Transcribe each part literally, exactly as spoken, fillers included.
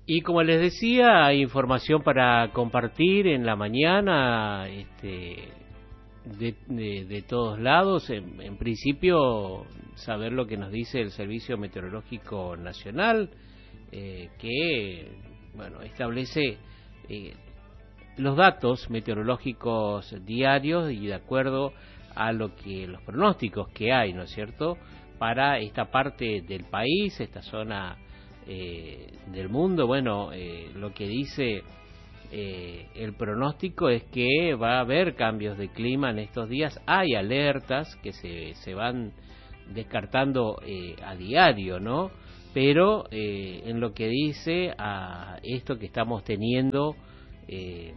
Y como les decía, hay información para compartir en la mañana, este, de, de, de todos lados. En, en principio, saber lo que nos dice el Servicio Meteorológico Nacional, eh, que, bueno, establece eh, los datos meteorológicos diarios y de acuerdo a lo que los pronósticos que hay, ¿no es cierto?, para esta parte del país, esta zona eh, del mundo. Bueno, eh, lo que dice eh, el pronóstico es que va a haber cambios de clima en estos días. Hay alertas que se, se van descartando eh, a diario, ¿no? Pero eh, en lo que dice a esto que estamos teniendo eh,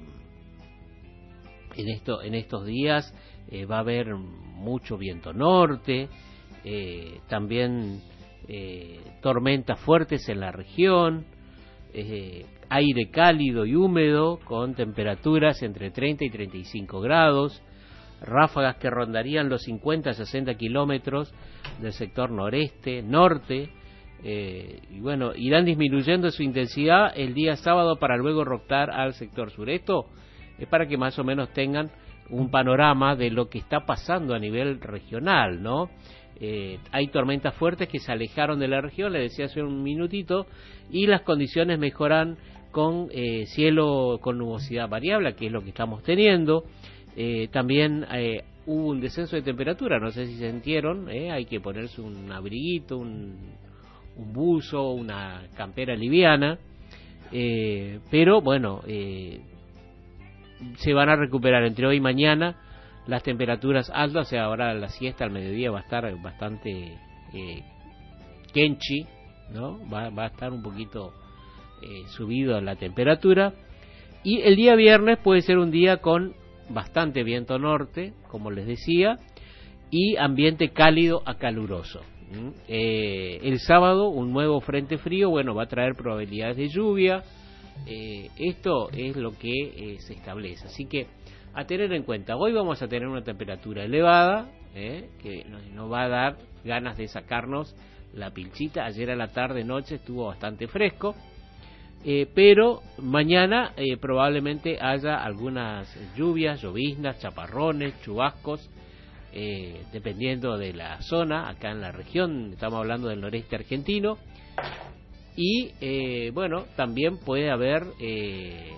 en, esto, en estos días, eh, va a haber mucho viento norte, eh, también eh, tormentas fuertes en la región, eh, aire cálido y húmedo con temperaturas entre treinta y treinta y cinco grados, ráfagas que rondarían los cincuenta a sesenta kilómetros del sector noreste, norte, eh, y bueno, irán disminuyendo su intensidad el día sábado para luego rotar al sector sur. Esto es para que más o menos tengan un panorama de lo que está pasando a nivel regional, ¿no? Eh, hay tormentas fuertes que se alejaron de la región, le decía hace un minutito, y las condiciones mejoran con eh, cielo con nubosidad variable, que es lo que estamos teniendo. Eh, también eh, hubo un descenso de temperatura, no sé si sintieron, eh, hay que ponerse un abriguito, un, un buzo, una campera liviana, eh, pero bueno, eh, se van a recuperar entre hoy y mañana las temperaturas altas. O sea, ahora la siesta al mediodía va a estar bastante eh, kenchi, ¿no? Va, va a estar un poquito eh, subido la temperatura. Y el día viernes puede ser un día con bastante viento norte, como les decía, y ambiente cálido a caluroso. ¿Mm? Eh, el sábado un nuevo frente frío, bueno, va a traer probabilidades de lluvia. Eh, esto es lo que eh, se establece, así que a tener en cuenta. Hoy vamos a tener una temperatura elevada, eh, que nos, nos va a dar ganas de sacarnos la pilchita. Ayer a la tarde noche estuvo bastante fresco, eh, pero mañana eh, probablemente haya algunas lluvias, lloviznas, chaparrones, chubascos, eh, dependiendo de la zona. Acá en la región estamos hablando del noreste argentino. Y eh, bueno, también puede haber eh,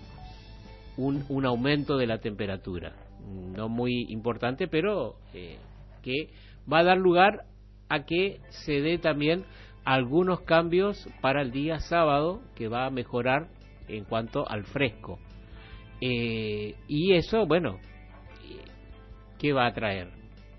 un, un aumento de la temperatura, no muy importante, pero eh, que va a dar lugar a que se dé también algunos cambios para el día sábado, que va a mejorar en cuanto al fresco. Eh, y eso, bueno, ¿qué va a traer?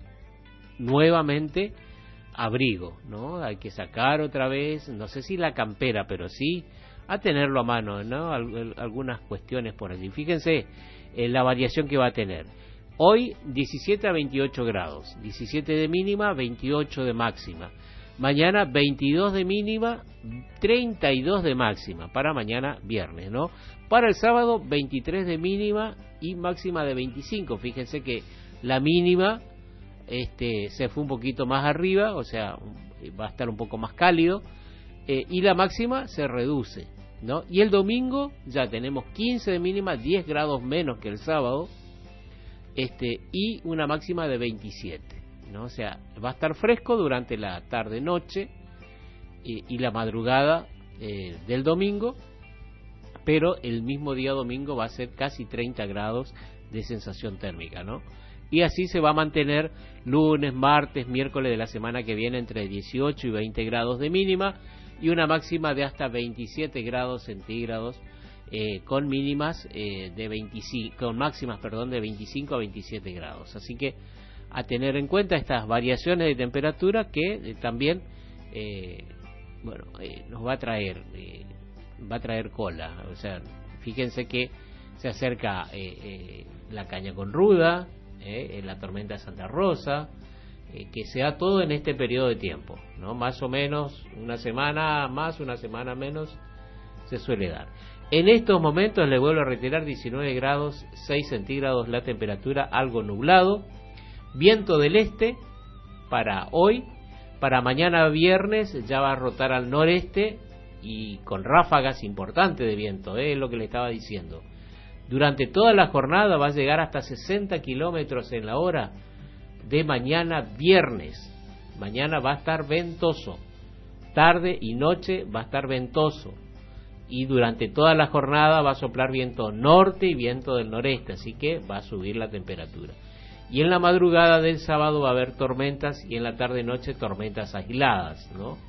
Nuevamente abrigo, ¿no? Hay que sacar otra vez, no sé si la campera, pero sí a tenerlo a mano, ¿no? Al, algunas cuestiones por allí. Fíjense eh, la variación que va a tener. Hoy diecisiete a veintiocho grados, diecisiete de mínima, veintiocho de máxima. Mañana veintidós de mínima, treinta y dos de máxima, para mañana viernes, ¿no? Para el sábado veintitrés de mínima y máxima de veinticinco. Fíjense que la mínima Este, se fue un poquito más arriba, o sea, va a estar un poco más cálido, eh, y la máxima se reduce, ¿no? Y el domingo ya tenemos quince de mínima, diez grados menos que el sábado, este, y una máxima de veintisiete, ¿no? O sea, va a estar fresco durante la tarde-noche y, y la madrugada eh, del domingo, pero el mismo día domingo va a ser casi treinta grados de sensación térmica, ¿no? Y así se va a mantener lunes, martes, miércoles de la semana que viene entre dieciocho y veinte grados de mínima y una máxima de hasta veintisiete grados centígrados, eh, con mínimas eh, de veinticinco, con máximas, perdón, de veinticinco a veintisiete grados. Así que a tener en cuenta estas variaciones de temperatura que eh, también eh, bueno, eh, nos va a traer eh, va a traer cola. O sea, fíjense que se acerca eh, eh, la caña con ruda, Eh, en la tormenta de Santa Rosa, eh, que sea todo en este periodo de tiempo, ¿no? Más o menos una semana más, una semana menos se suele dar. En estos momentos, le vuelvo a reiterar, diecinueve grados seis centígrados la temperatura, algo nublado, viento del este para hoy. Para mañana viernes ya va a rotar al noreste y con ráfagas importantes de viento, es lo que le estaba diciendo. Durante toda la jornada va a llegar hasta sesenta kilómetros en la hora de mañana viernes. Mañana va a estar ventoso, tarde y noche va a estar ventoso, y durante toda la jornada va a soplar viento norte y viento del noreste, así que va a subir la temperatura. Y en la madrugada del sábado va a haber tormentas, y en la tarde-noche tormentas aisladas, ¿no?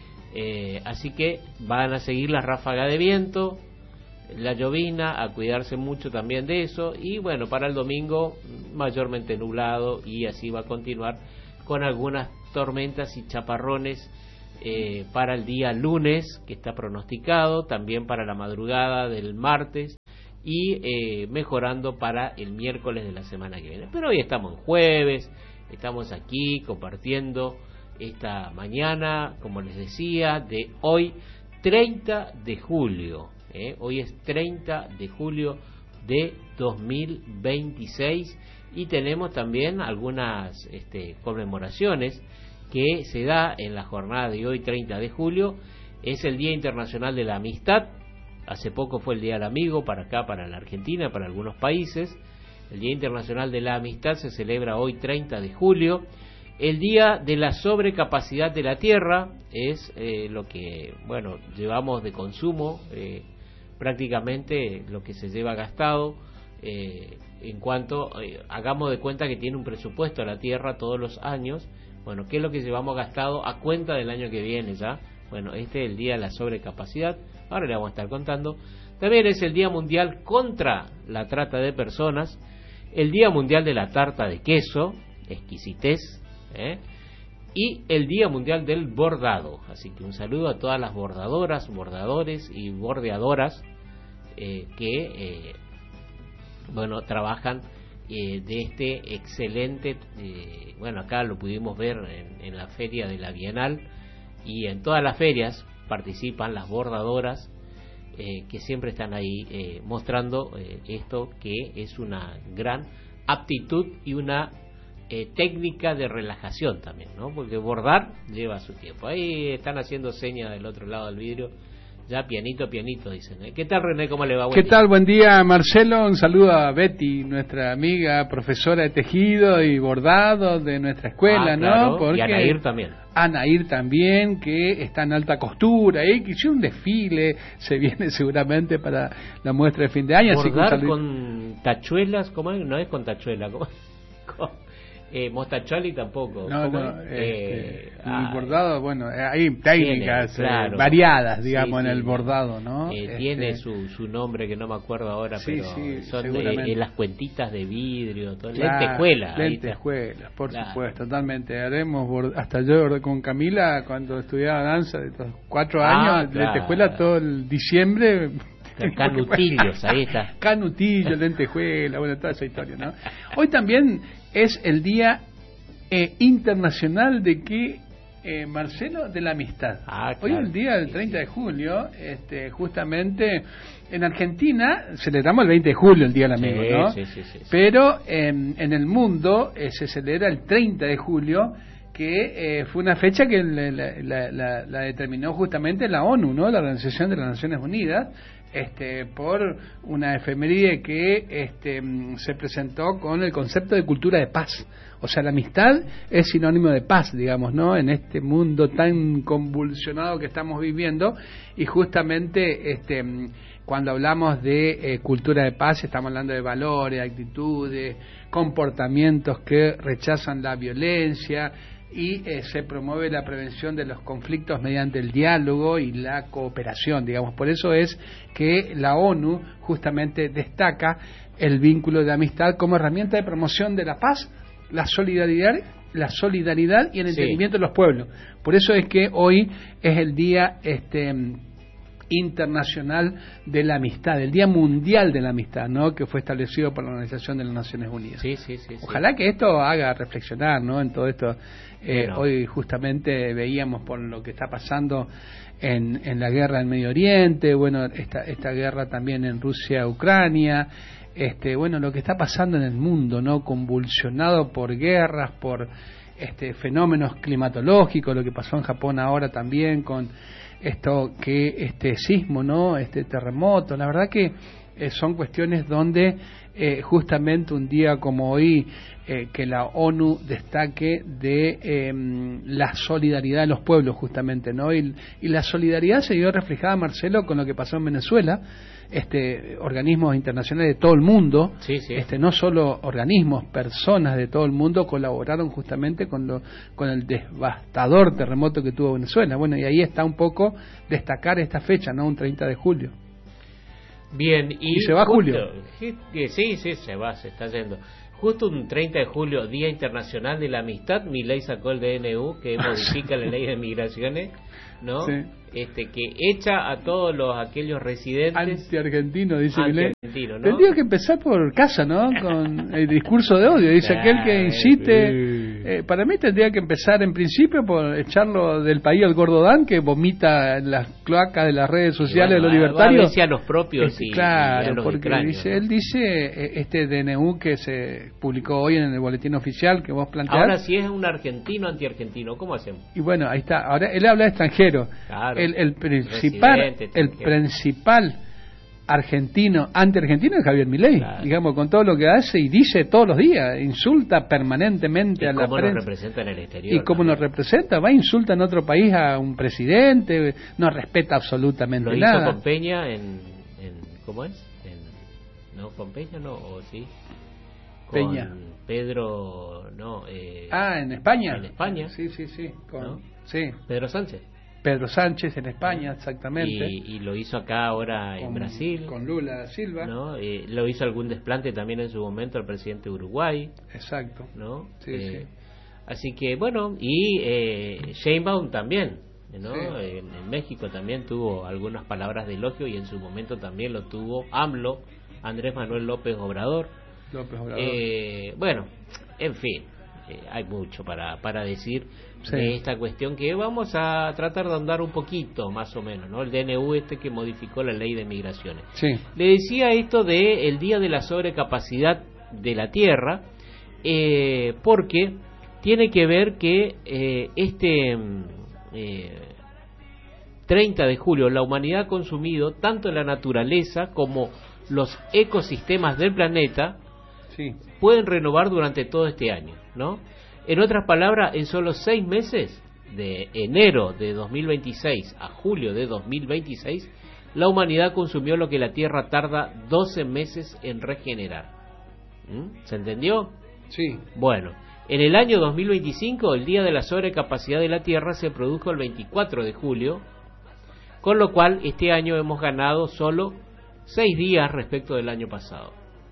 Eh, así que van a seguir las ráfagas de viento, la llovina, a cuidarse mucho también de eso, y bueno, para el domingo mayormente nublado, y así va a continuar con algunas tormentas y chaparrones eh, para el día lunes, que está pronosticado, también para la madrugada del martes, y eh, mejorando para el miércoles de la semana que viene. Pero hoy estamos en jueves, estamos aquí compartiendo esta mañana, como les decía, de hoy treinta de julio, ¿eh? Hoy es treinta de julio de dos mil veintiséis, y tenemos también algunas este, conmemoraciones que se da en la jornada de hoy treinta de julio. Es el Día Internacional de la Amistad. Hace poco fue el Día del Amigo para acá, para la Argentina, para algunos países. El Día Internacional de la Amistad se celebra hoy treinta de julio. El Día de la Sobrecapacidad de la Tierra es eh, lo que, bueno, llevamos de consumo, eh, prácticamente lo que se lleva gastado, eh, en cuanto, eh, hagamos de cuenta que tiene un presupuesto a la Tierra todos los años. Bueno, ¿qué es lo que llevamos gastado a cuenta del año que viene ya? Bueno, este es el Día de la Sobrecapacidad, ahora le vamos a estar contando. También es el Día Mundial contra la Trata de Personas, el Día Mundial de la Tarta de Queso, exquisitez, ¿eh? Y el Día Mundial del Bordado. Así que un saludo a todas las bordadoras, bordadores y bordeadoras eh, que eh, bueno, trabajan eh, de este excelente, eh, bueno, acá lo pudimos ver en, en la feria de la Bienal, y en todas las ferias participan las bordadoras eh, que siempre están ahí eh, mostrando eh, esto, que es una gran aptitud y una eh, técnica de relajación también, ¿no? Porque bordar lleva su tiempo. Ahí están haciendo señas del otro lado del vidrio, ya pianito, pianito, dicen. ¿Qué tal, René? ¿Cómo le va? Buen ¿Qué día. tal? Buen día, Marcelo. Un saludo a Betty, nuestra amiga, profesora de tejido y bordado de nuestra escuela, ah, claro. ¿no? Porque y Anaír también. Anaír también, que está en alta costura, y que hizo un desfile, se viene seguramente para la muestra de fin de año. Bordar así que con tachuelas, ¿cómo es? No es con tachuela, ¿cómo es? Con... Eh, Mostacholi tampoco. No, ¿Cómo no, es? este, eh, el bordado, bueno, hay técnicas tiene, claro. eh, variadas, digamos, sí, en sí, el bordado, ¿no? Eh, este, tiene su, su nombre que no me acuerdo ahora, sí, pero sí, son eh, eh, las cuentitas de vidrio, todo, claro, lentejuela. Lentejuelas, por claro. supuesto, totalmente. Haremos bord... hasta yo con Camila, cuando estudiaba danza, de estos cuatro Ah, años, claro. lentejuela todo el diciembre. Canutillos, ahí está. Canutillos, lentejuela, bueno, toda esa historia, ¿no? Hoy también es el día eh, internacional de que eh, Marcelo, de la amistad. Ah, Hoy claro. el día del treinta de julio, este, justamente en Argentina celebramos el veinte de julio, el Día del Amigo, sí, ¿no? Sí, sí, sí, sí. Pero eh, en el mundo eh, se celebra el treinta de julio, que eh, fue una fecha que la, la, la, la determinó justamente la ONU, ¿no? La Organización de las Naciones Unidas, este, por una efeméride que este, se presentó con el concepto de cultura de paz. O sea, la amistad es sinónimo de paz, digamos, ¿no? En este mundo tan convulsionado que estamos viviendo, y justamente este, cuando hablamos de eh, cultura de paz, estamos hablando de valores, actitudes, comportamientos que rechazan la violencia, y eh, se promueve la prevención de los conflictos mediante el diálogo y la cooperación, digamos. Por eso es que la ONU justamente destaca el vínculo de amistad como herramienta de promoción de la paz, la solidaridad, la solidaridad y el entendimiento sí. de los pueblos. Por eso es que hoy es el día este internacional de la amistad, el Día Mundial de la Amistad, ¿no? Que fue establecido por la Organización de las Naciones Unidas. Sí, sí, sí, Ojalá sí. que esto haga reflexionar, ¿no? En todo esto. Eh, bueno. Hoy justamente veíamos por lo que está pasando en, en la guerra en Medio Oriente, bueno, esta, esta guerra también en Rusia, Ucrania, este, bueno, lo que está pasando en el mundo, ¿no? Convulsionado por guerras, por este, fenómenos climatológicos, lo que pasó en Japón ahora también con esto que este sismo, ¿no? Este terremoto, la verdad que eh, son cuestiones donde eh, justamente un día como hoy eh, que la ONU destaque de eh, la solidaridad de los pueblos justamente, ¿no? Y, y la solidaridad se vio reflejada, Marcelo, con lo que pasó en Venezuela. Este, organismos internacionales de todo el mundo, sí, sí. este, no solo organismos, personas de todo el mundo colaboraron justamente con lo, con el devastador terremoto que tuvo Venezuela. Bueno, y ahí está un poco destacar esta fecha, ¿no? Un treinta de julio. Bien, y, y se va justo, julio. Sí, sí, se va, se está yendo. Justo un treinta de julio, Día Internacional de la Amistad, Milei sacó el D N U que modifica la ley de migraciones, ¿no? Sí. Este, que echa a todos los aquellos residentes anti-argentino, dice Milei. ¿no? Tendría que empezar por casa, ¿no? Con el discurso de odio, dice aquel que incite. Eh, para mí tendría que empezar en principio por echarlo del país al Gordodán, que vomita en las cloacas de las redes sociales, bueno, de los libertarios. A los propios este, y, claro, y a los porque extraños, dice, ¿no? Él dice, este D N U que se publicó hoy en el boletín oficial que vos planteás. Ahora, si es un argentino anti-argentino, ¿cómo hacemos? Y bueno, ahí está. Ahora él habla de extranjero. Claro. El, el principal, el principal argentino, anti-argentino es Javier Milei, claro. Digamos, con todo lo que hace y dice todos los días, insulta permanentemente y a la prensa. Y cómo nos representa en el exterior. Y cómo también. Nos representa, va, insulta en otro país a un presidente, no respeta absolutamente lo nada. Lo hizo con Peña en, en ¿cómo es? En, no, con Peña no, o sí. Con Peña. Pedro, no. Eh, ah, en España. En España. Sí, sí, sí. Con, ¿no? Sí. Pedro Sánchez. Pedro Sánchez en España, exactamente. Y, y lo hizo acá ahora con, en Brasil. Con Lula Silva. ¿No? Eh, lo hizo algún desplante también en su momento el presidente de Uruguay. Exacto. ¿No? Sí, eh, sí. Así que, bueno, y eh, Sheinbaum también, ¿no? Sí. En, en México también tuvo algunas palabras de elogio y en su momento también lo tuvo AMLO, Andrés Manuel López Obrador. López Obrador. Eh, bueno, en fin, eh, hay mucho para, para decir. Sí. De esta cuestión que vamos a tratar de andar un poquito más o menos, ¿no? El D N U este que modificó la ley de migraciones. Sí. Le decía esto de el día de la sobrecapacidad de la tierra, eh, porque tiene que ver que eh, este eh, treinta de julio la humanidad ha consumido tanto la naturaleza como los ecosistemas del planeta. Sí. Pueden renovar durante todo este año, ¿no? En otras palabras, en solo seis meses, de enero de dos mil veintiséis a julio de dos mil veintiséis, la humanidad consumió lo que la Tierra tarda doce meses en regenerar. ¿Mm? ¿Se entendió? Sí. Bueno, en el año dos mil veinticinco, el día de la sobrecapacidad de la Tierra se produjo el veinticuatro de julio, con lo cual este año hemos ganado solo seis días respecto del año pasado.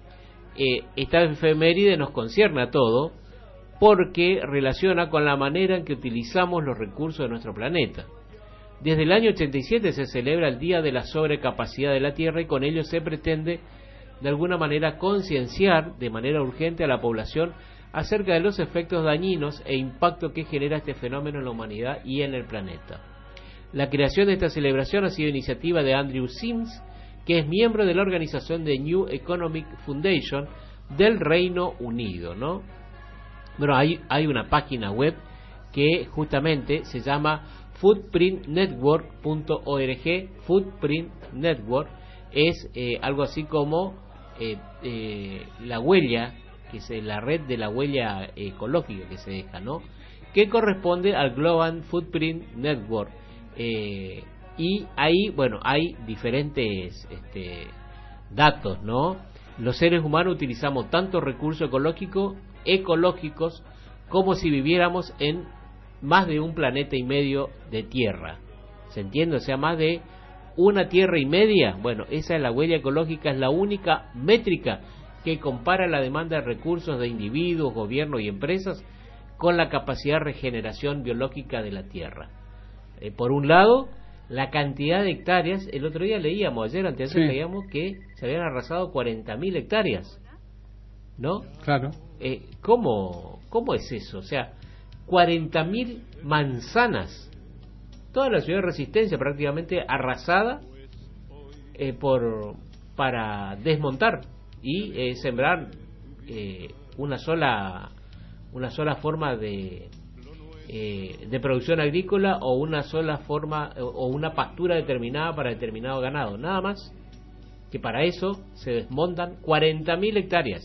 Eh, esta efeméride nos concierne a todo, porque relaciona con la manera en que utilizamos los recursos de nuestro planeta. Desde el año ochenta y siete se celebra el Día de la Sobrecapacidad de la Tierra y con ello se pretende de alguna manera concienciar de manera urgente a la población acerca de los efectos dañinos e impacto que genera este fenómeno en la humanidad y en el planeta. La creación de esta celebración ha sido iniciativa de Andrew Sims, que es miembro de la organización de New Economic Foundation del Reino Unido, ¿no? Bueno, hay, hay una página web que justamente se llama footprint network punto org. Footprint Network es eh, algo así como eh, eh, la huella, que es la red de la huella ecológica que se deja, ¿no? Que corresponde al Global Footprint Network. Eh, y ahí, bueno, hay diferentes este, datos, ¿no? Los seres humanos utilizamos tanto recursos ecológicos ecológicos como si viviéramos en más de un planeta y medio de tierra. ¿Se entiende? O sea, más de una tierra y media. Bueno, esa es la huella ecológica, es la única métrica que compara la demanda de recursos de individuos, gobiernos y empresas con la capacidad de regeneración biológica de la tierra. Eh, por un lado, la cantidad de hectáreas. El otro día leíamos, ayer antes sí. leíamos que se habían arrasado cuarenta mil hectáreas, ¿no? Claro. Eh, ¿cómo, ¿Cómo es eso? O sea, cuarenta mil manzanas, toda la ciudad de Resistencia prácticamente arrasada eh, por para desmontar y eh, sembrar eh, una sola una sola forma de eh, de producción agrícola o una sola forma o una pastura determinada para determinado ganado, nada más. Que para eso se desmontan cuarenta mil hectáreas,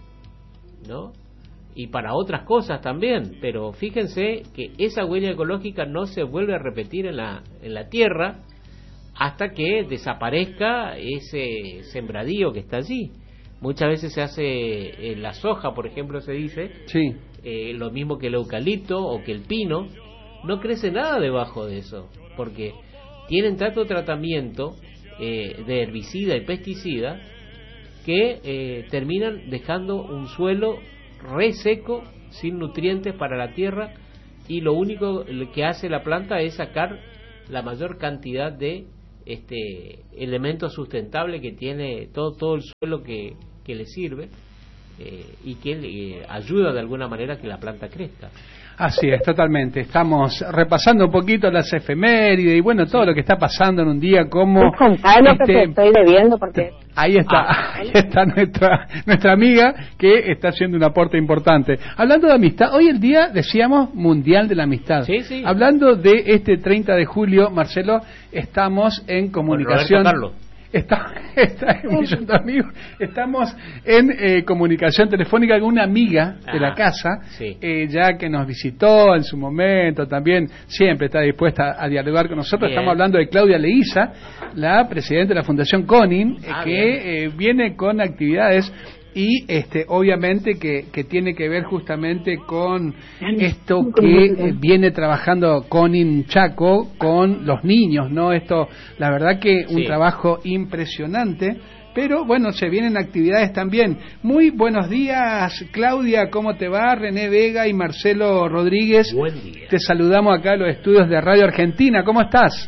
¿no? Y para otras cosas también, pero fíjense que esa huella ecológica no se vuelve a repetir en la, en la tierra hasta que desaparezca ese sembradío que está allí. Muchas veces se hace en la soja, por ejemplo, se dice, sí. eh, lo mismo que el eucalipto o que el pino, no crece nada debajo de eso, porque tienen tanto tratamiento Eh, de herbicida y pesticida que eh, terminan dejando un suelo reseco, sin nutrientes para la tierra, y lo único que hace la planta es sacar la mayor cantidad de este elementos sustentables que tiene todo todo el suelo que, que le sirve eh, y que le ayuda de alguna manera a que la planta crezca. Así es, totalmente. Estamos repasando un poquito las efemérides y bueno, todo lo que está pasando en un día como... Contá lo que te estoy debiendo porque... Ahí está, ah, ahí está nuestra nuestra amiga que está haciendo un aporte importante. Hablando de amistad, hoy el día, decíamos, Mundial de la Amistad. Sí, sí. Hablando de este treinta de julio, Marcelo, estamos en comunicación... Está, está un millón de amigos. Estamos en eh, comunicación telefónica con una amiga de la casa, sí. eh, ya que nos visitó en su momento, también siempre está dispuesta a dialogar con nosotros. Bien. Estamos hablando de Claudia Leiza, la presidenta de la Fundación Conin, eh, Ah, que eh, viene con actividades y este obviamente que, que tiene que ver justamente con esto que eh, viene trabajando Conin Chaco con los niños, ¿no? Esto, la verdad que un sí. trabajo impresionante, pero bueno, se vienen actividades también. Muy buenos días, Claudia, ¿cómo te va? René Vega y Marcelo Rodríguez. Buen día. Te saludamos acá en los estudios de Radio Argentina, ¿cómo estás?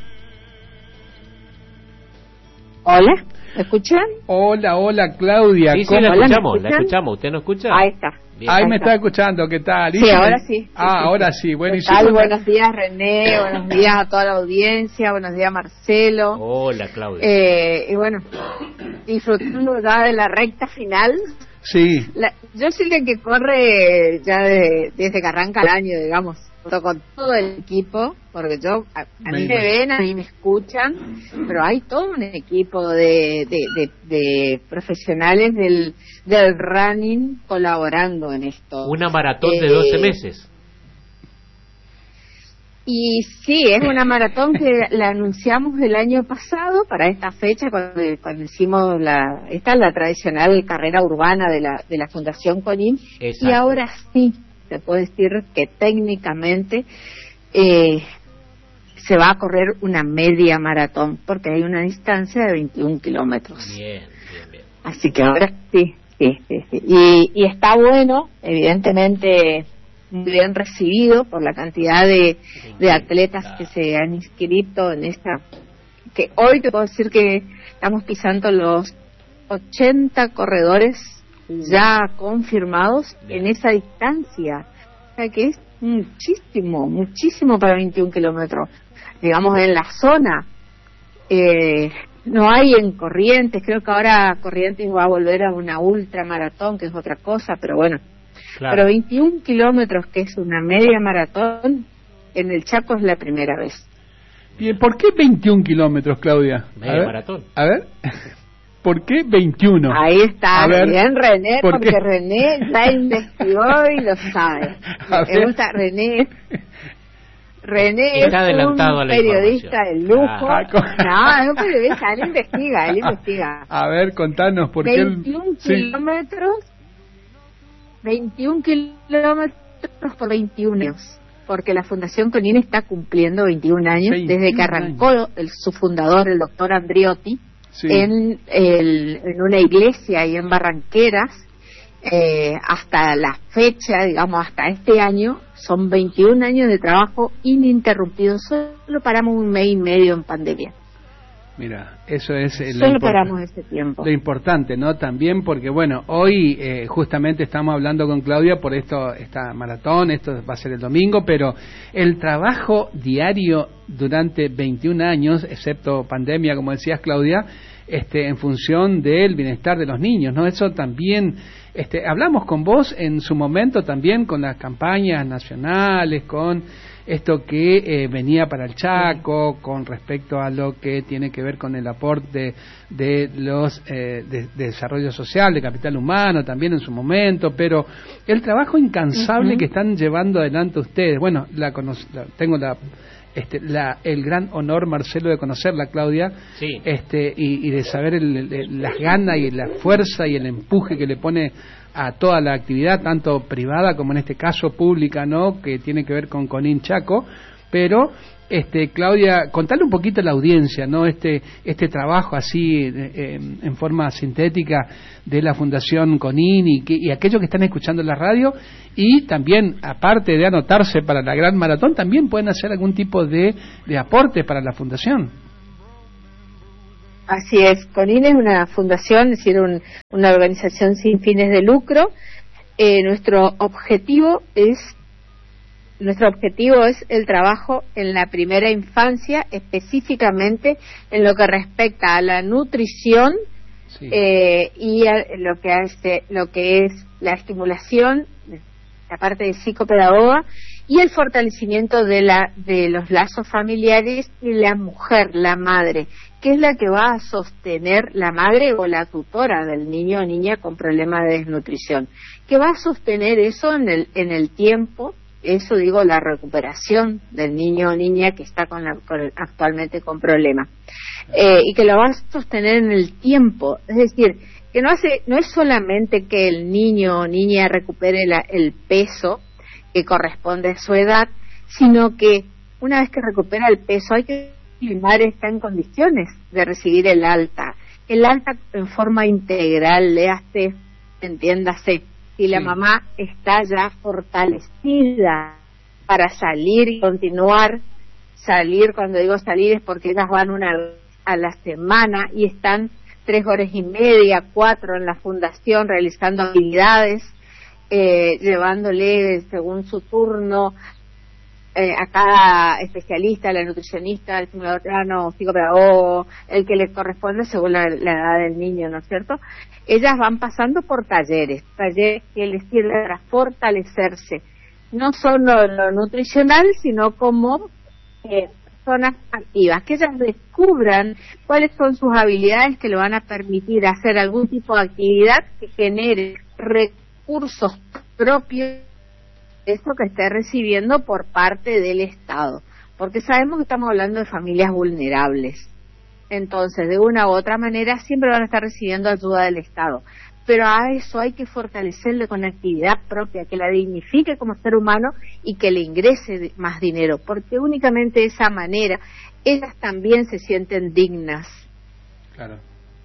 Hola. ¿Me escuchan? Hola, hola, Claudia. Sí, sí, la escuchamos, la escuchamos. ¿Usted no escucha? Ahí está. Bien. Ahí Ahí me está. está escuchando, ¿qué tal? Sí, ahora sí. sí ah, sí, ahora sí. sí, bueno. ¿Qué y tal? súper- Buenos días, René, buenos días a toda la audiencia, buenos días, Marcelo. Hola, Claudia. Eh, y bueno, disfrutando ya de la recta final. Sí, La, yo soy la que corre ya de- desde que arranca el año, digamos, con todo el equipo, porque yo, a, a Me mí me imagino. ven, a mí me escuchan, pero hay todo un equipo de, de, de, de profesionales del, del running colaborando en esto. Una maratón de Eh, doce meses. Y sí, es una maratón que la anunciamos el año pasado para esta fecha, cuando, cuando hicimos la, esta es la tradicional carrera urbana de la, de la Fundación Conin, Exacto. y ahora sí, se puede decir que técnicamente eh, se va a correr una media maratón, porque hay una distancia de veintiún kilómetros. Bien, bien, bien. Así que ahora sí, sí, sí, sí. Y, y está bueno, evidentemente muy bien recibido por la cantidad de, de atletas que se han inscrito en esta, que hoy te puedo decir que estamos pisando los ochenta corredores ya confirmados en esa distancia, o sea que es muchísimo, muchísimo para veintiún kilómetros, digamos en la zona. Eh, no hay en Corrientes, creo que ahora Corrientes va a volver a una ultramaratón, que es otra cosa, pero bueno, Claro. pero veintiún kilómetros, que es una media maratón, en el Chaco es la primera vez. bien, ¿por qué veintiún kilómetros, Claudia? A Media ver, maratón. A ver, ¿por qué veintiuno? Ahí está, A ver, bien René, ¿por porque qué? René ya investigó y lo sabe. A Me ver. gusta René. René Está es adelantado a un la periodista de información. lujo. Ah, con- No, es un periodista, él investiga, él investiga. A ver, contanos, ¿por qué? el- veintiún Sí. kilómetros, veintiún kilómetros por veintiún años, porque la Fundación Conin está cumpliendo veintiún años desde veintiún que arrancó el, su fundador, el doctor Andriotti, Sí. en, el, en una iglesia ahí en Barranqueras, eh, hasta la fecha, digamos, hasta este año, son veintiún años de trabajo ininterrumpido, solo paramos un mes y medio en pandemia. Mira, eso es eh, solo paramos ese tiempo. Lo importante, ¿no? También porque, bueno, hoy eh, justamente estamos hablando con Claudia por esto, esta maratón, esto va a ser el domingo, pero el trabajo diario durante veintiún años, excepto pandemia, como decías, Claudia, este, en función del bienestar de los niños, ¿no? Eso también, este, hablamos con vos en su momento también con las campañas nacionales, con esto que eh, venía para el Chaco, con respecto a lo que tiene que ver con el aporte de los eh, de, de desarrollo social, de capital humano, también en su momento, pero el trabajo incansable uh-huh. que están llevando adelante ustedes, bueno, la, la tengo la Este, la, el gran honor, Marcelo, de conocerla, Claudia, sí. este, y, y de saber el, el, las ganas y la fuerza y el empuje que le pone a toda la actividad, tanto privada como en este caso pública, ¿no? Que tiene que ver con Conin Chaco, pero este, Claudia, contale un poquito a la audiencia, ¿no? Este, este trabajo así eh, en forma sintética de la Fundación Conin y, que, y aquellos que están escuchando la radio, y también, aparte de anotarse para la gran maratón, también pueden hacer algún tipo de, de aporte para la fundación. Así es, Conin es una fundación, es decir, un, una organización sin fines de lucro. Eh, nuestro objetivo es Nuestro objetivo es el trabajo en la primera infancia, específicamente en lo que respecta a la nutrición sí. eh, y a lo que hace, lo que es la estimulación, la parte de psicopedagoga y el fortalecimiento de la de los lazos familiares y la mujer, la madre, que es la que va a sostener la madre o la tutora del niño o niña con problema de desnutrición, que va a sostener eso en el en el tiempo. Eso digo, la recuperación del niño o niña que está con la, con el, actualmente con problemas eh, y que lo va a sostener en el tiempo. Es decir, que no hace no es solamente que el niño o niña recupere la, el peso que corresponde a su edad, sino que una vez que recupera el peso hay que la madre está en condiciones de recibir el alta, el alta en forma integral, le hace, entiéndase, si la sí. mamá está ya fortalecida para salir y continuar, salir, cuando digo salir es porque ellas van una a la semana y están tres horas y media, cuatro en la fundación realizando actividades, eh, llevándole según su turno eh, a cada especialista, la nutricionista, el psicopedagogo, psicopedagogo, el que le corresponde según la, la edad del niño, ¿no es cierto? Ellas van pasando por talleres, talleres que les sirven para fortalecerse, no solo lo nutricional, sino como eh, personas activas, que ellas descubran cuáles son sus habilidades que le van a permitir hacer algún tipo de actividad que genere recursos propios de eso que esté recibiendo por parte del Estado, porque sabemos que estamos hablando de familias vulnerables. Entonces, de una u otra manera, siempre van a estar recibiendo ayuda del Estado. Pero a eso hay que fortalecerle con actividad propia, que la dignifique como ser humano y que le ingrese más dinero, porque únicamente de esa manera ellas también se sienten dignas. Claro.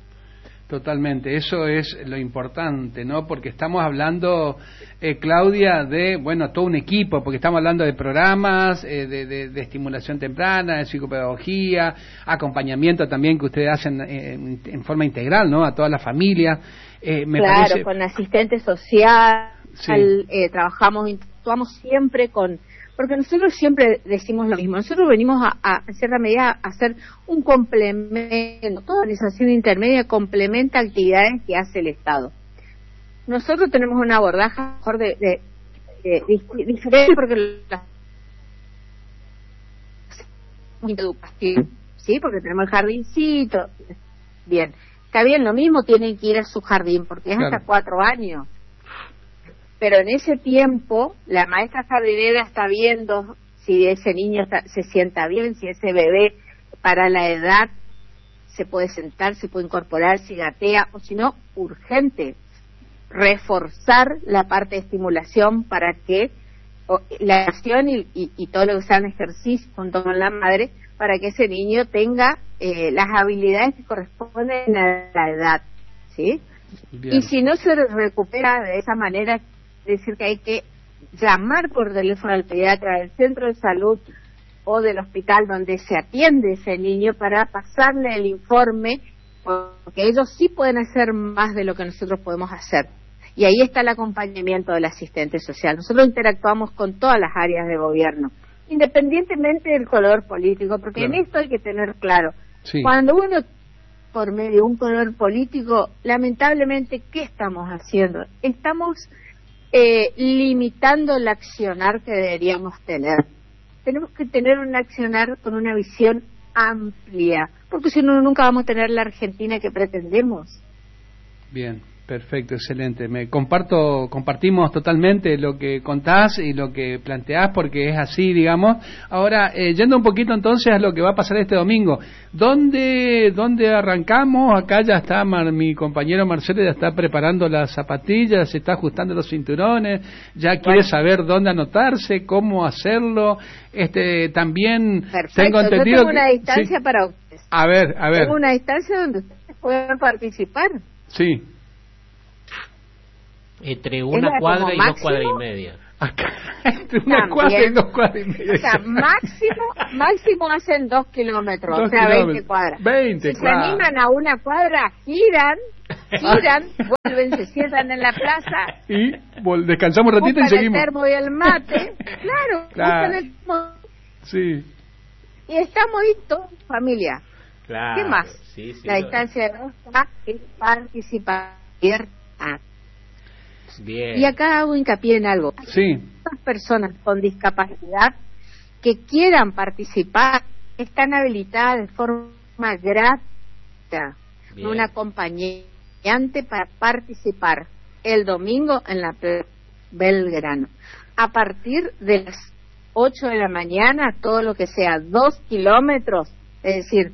Totalmente, eso es lo importante, ¿no? Porque estamos hablando, eh, Claudia, de, bueno, todo un equipo, porque estamos hablando de programas, eh, de, de, de estimulación temprana, de psicopedagogía, acompañamiento también que ustedes hacen eh, en, en forma integral, ¿no? A toda la familia. Eh, me claro, parece... con asistente social, sí. eh, trabajamos, actuamos siempre con... Porque nosotros siempre decimos lo mismo, nosotros venimos a, a en cierta medida a hacer un complemento, toda organización intermedia complementa actividades que hace el Estado. Nosotros tenemos un abordaje mejor de, de, de, de diferente porque la educación, ¿sí? Porque tenemos el jardincito, bien, está bien, lo mismo tienen que ir a su jardín porque es claro. hasta cuatro años. Pero en ese tiempo, la maestra jardinera está viendo si ese niño está, se sienta bien, si ese bebé para la edad se puede sentar, se puede incorporar, si gatea, o si no, urgente, reforzar la parte de estimulación para que o, la acción y, y, y todo lo que sean ejercicios junto con la madre, para que ese niño tenga eh, las habilidades que corresponden a la edad, ¿sí? Bien. Y si no se recupera de esa manera, decir que hay que llamar por teléfono al pediatra del centro de salud o del hospital donde se atiende ese niño para pasarle el informe, porque ellos sí pueden hacer más de lo que nosotros podemos hacer. Y ahí está el acompañamiento del asistente social. Nosotros interactuamos con todas las áreas de gobierno, independientemente del color político, porque claro, en esto hay que tener claro, sí, cuando uno por medio de un color político, lamentablemente, ¿qué estamos haciendo? Estamos eh, limitando el accionar que deberíamos tener. Tenemos que tener un accionar con una visión amplia, porque si no, nunca vamos a tener la Argentina que pretendemos. Bien, perfecto, excelente. Me comparto, compartimos totalmente lo que contás y lo que planteás, porque es así, digamos. Ahora, eh, yendo un poquito entonces a lo que va a pasar este domingo, ¿dónde, dónde arrancamos? Acá ya está Mar, mi compañero Marcelo, ya está preparando las zapatillas, se está ajustando los cinturones, ya quiere bueno. saber dónde anotarse, cómo hacerlo. Este, también perfecto. tengo entendido Yo tengo una que, distancia sí. para ustedes. A ver, a ver. Tengo una distancia donde ustedes pueden participar. Sí. Entre una cuadra y máximo, dos cuadras y media. Acá, entre una también, cuadra y dos cuadras y media. O sea, máximo, máximo hacen dos kilómetros, dos o sea, kilómetros. veinte cuadras. veinte, si claro. se animan a una cuadra, giran, giran, vuelven, se sientan en la plaza. Y vol- descansamos un ratito y seguimos. El termo y el mate, claro, claro. El termo. Sí. Y estamos listos, familia. Claro. ¿Qué más? Sí, sí, la distancia de rosa es participar. Bien. Y acá hago hincapié en algo. Sí. Las personas con discapacidad que quieran participar están habilitadas de forma gratuita, bien, un acompañante para participar el domingo en la Belgrano. A partir de las ocho de la mañana, todo lo que sea dos kilómetros, es decir,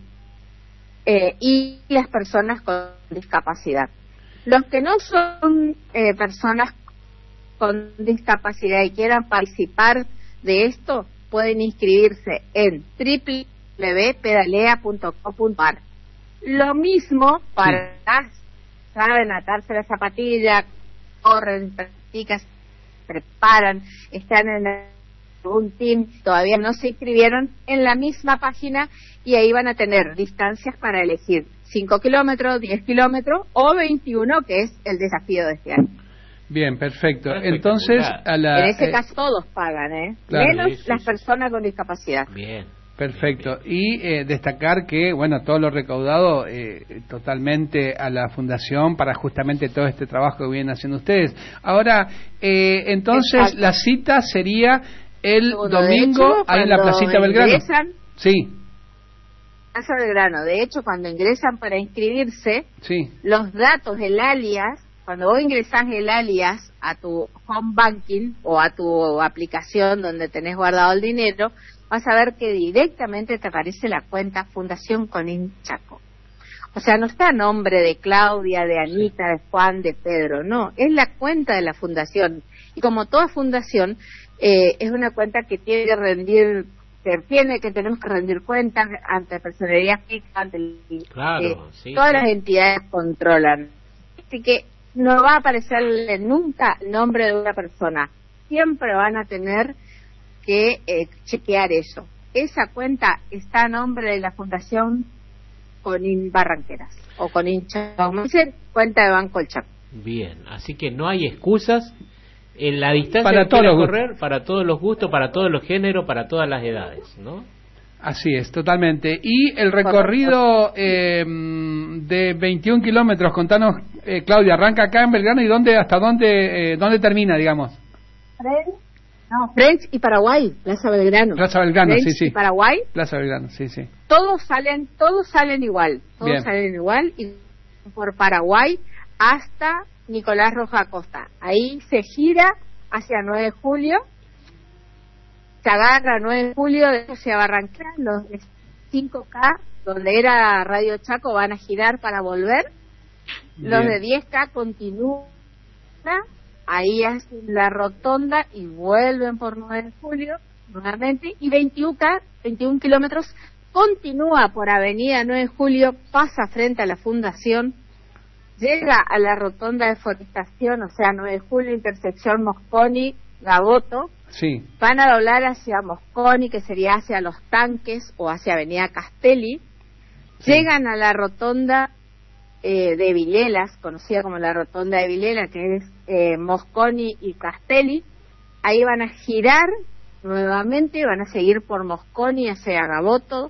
eh, y las personas con discapacidad. Los que no son eh, personas con discapacidad y quieran participar de esto, pueden inscribirse en doble u doble u doble u punto pedalea punto com punto a r. Lo mismo para, sí, saben, atarse la zapatilla, corren, practican, preparan, están en un team, todavía no se inscribieron, en la misma página, y ahí van a tener distancias para elegir cinco kilómetros, diez kilómetros o veintiuno, que es el desafío de este año. Bien, perfecto. Entonces, a la, en ese eh, caso todos pagan, ¿eh? Claro, menos sí, sí, las sí. personas con discapacidad. Bien. Perfecto. Y eh, destacar que, bueno, todo lo recaudado eh, totalmente a la Fundación para justamente todo este trabajo que vienen haciendo ustedes. Ahora, eh, entonces, exacto, la cita sería el bueno, domingo hecho, ahí en la Placita Belgrano. Ingresan, sí. Plaza Belgrano. De hecho, cuando ingresan para inscribirse, sí, los datos, el alias, cuando vos ingresás el alias a tu home banking o a tu aplicación donde tenés guardado el dinero, vas a ver que directamente te aparece la cuenta Fundación Conin Chaco. O sea, no está a nombre de Claudia, de Anita, de Juan, de Pedro, no, es la cuenta de la fundación. Y como toda fundación, eh, es una cuenta que tiene que rendir, que tiene que tenemos que rendir cuentas ante personería fija, ante el, claro, eh, sí, todas sí. las entidades controlan. Así que no va a aparecerle nunca el nombre de una persona. Siempre van a tener que eh, chequear eso. Esa cuenta está a nombre de la Fundación Conin Barranqueras o Conin Chaco, como dicen, cuenta de Banco El Chaco. Bien, así que no hay excusas en la distancia para que todos correr, para todos los gustos, para todos los géneros, para todas las edades, ¿no? Así es, totalmente. Y el recorrido eh, de veintiún kilómetros, contanos, eh, Claudia, arranca acá en Belgrano y dónde, hasta dónde, eh, dónde termina, digamos. French, no, French y Paraguay, Plaza Belgrano. Plaza Belgrano, French sí, sí. Y Paraguay. Plaza Belgrano, sí, sí. Todos salen, todos salen igual, todos Bien. salen igual y por Paraguay hasta Nicolás Roja Acosta. Ahí se gira hacia nueve de julio. Se agarra nueve de julio hacia Barranquilla, los de cinco K, donde era Radio Chaco, van a girar para volver. Bien. Los de diez K continúan, ahí hacen la rotonda y vuelven por nueve de julio nuevamente. Y veintiuno K, veintiún kilómetros, continúa por Avenida nueve de julio, pasa frente a la Fundación, llega a la rotonda de Forestación, o sea, nueve de julio, intersección Mosconi, Gaboto, Sí. Van a doblar hacia Mosconi, que sería hacia Los Tanques o hacia Avenida Castelli. Sí. Llegan a la rotonda eh, de Vilelas, conocida como la rotonda de Vilela, que es eh, Mosconi y Castelli. Ahí van a girar nuevamente, van a seguir por Mosconi hacia Gaboto,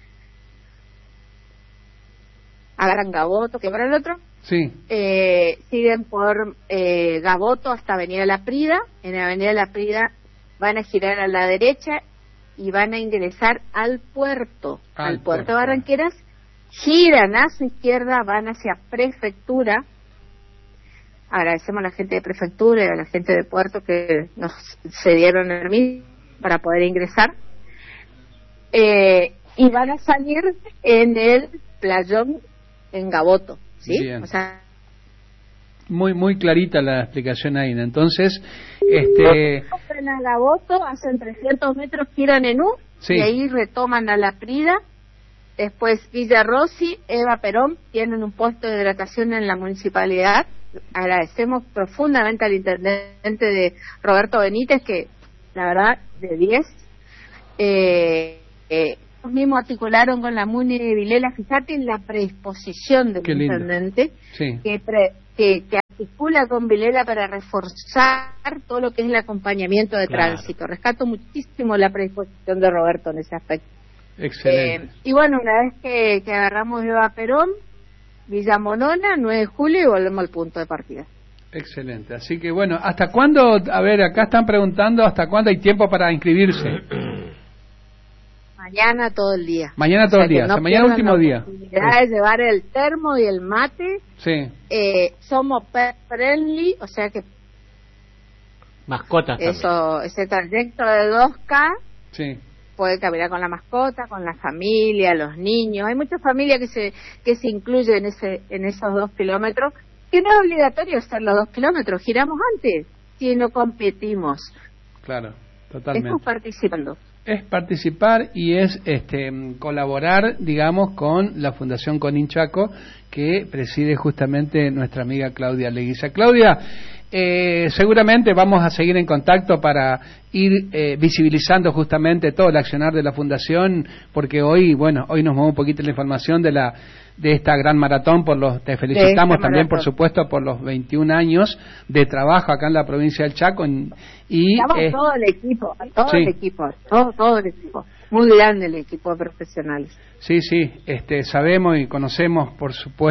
agarran Gaboto, que para el otro. Sí. Eh, siguen por eh, Gaboto hasta Avenida La Prida. En Avenida La Prida van a girar a la derecha y van a ingresar al puerto, al, al puerto, puerto de Barranqueras. Giran a su izquierda, van hacia Prefectura. Agradecemos a la gente de Prefectura y a la gente de Puerto que nos cedieron el permiso para poder ingresar. Eh, y van a salir en el playón en Gaboto. ¿Sí? Bien. O sea, muy muy clarita la explicación ahí, ¿no? Entonces, este en a Gaboto, hacen trescientos metros, giran en U, sí. Y ahí retoman a La Prida, después Villa Rossi, Eva Perón, tienen un puesto de hidratación en la municipalidad. Agradecemos profundamente al intendente de Roberto Benítez, que la verdad, de diez, eh, eh, mismos articularon con la Muni de Vilela. Fíjate en la predisposición del intendente, sí. que, pre, que, que articula con Vilela para reforzar todo lo que es el acompañamiento de claro. tránsito. Rescato muchísimo la predisposición de Roberto en ese aspecto. Excelente. Eh, y bueno, una vez que, que agarramos Eva Perón, Villa Monona, nueve de julio, y volvemos al punto de partida. Excelente. Así que bueno, ¿hasta cuándo? A ver, acá están preguntando hasta cuándo hay tiempo para inscribirse. Mañana todo el día. Mañana todo o sea, el día, no o sea, mañana último la día. La de llevar el termo y el mate. Sí. Eh, somos pet friendly, o sea que mascotas eso, ese trayecto de dos K. Sí. Puede caminar con la mascota, con la familia, los niños. Hay muchas familias que se que se incluyen en ese en esos dos kilómetros. Que no es obligatorio hacer los dos kilómetros. Giramos antes, si no competimos. Claro, totalmente. Estamos participando. Es participar y es este colaborar, digamos, con la Fundación Coninchaco, que preside justamente nuestra amiga Claudia Leguiza. Claudia, eh, seguramente vamos a seguir en contacto para ir eh, visibilizando justamente todo el accionar de la Fundación, porque hoy, bueno, hoy nos mueve un poquito la información de la de esta gran maratón. Por los te felicitamos también, maratón. Por supuesto, por los veintiún años de trabajo acá en la provincia del Chaco. En, y Estamos eh, todo el equipo, todo sí. el equipo, todo, todo el equipo. Muy grande el equipo de profesionales. Sí, sí, este, sabemos y conocemos, por supuesto.